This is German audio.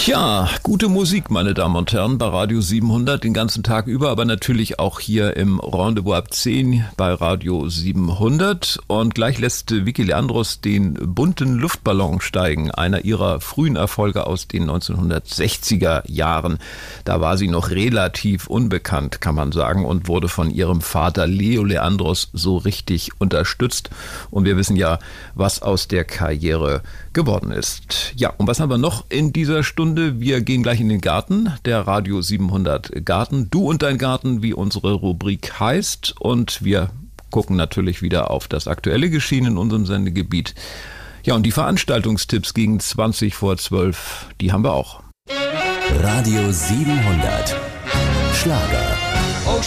Tja, gute Musik, meine Damen und Herren, bei Radio 700 den ganzen Tag über, aber natürlich auch hier im Rendezvous ab 10 bei Radio 700. Und gleich lässt Vicky Leandros den bunten Luftballon steigen, einer ihrer frühen Erfolge aus den 1960er Jahren. Da war sie noch relativ unbekannt, kann man sagen, und wurde von ihrem Vater Leo Leandros so richtig unterstützt. Und wir wissen ja, was aus der Karriere geworden ist. Ja, und was haben wir noch in dieser Stunde? Wir gehen gleich in den Garten, der Radio 700 Garten. Du und dein Garten, wie unsere Rubrik heißt. Und wir gucken natürlich wieder auf das aktuelle Geschehen in unserem Sendegebiet. Ja, und die Veranstaltungstipps gegen 20 vor 12, die haben wir auch. Radio 700 Schlager.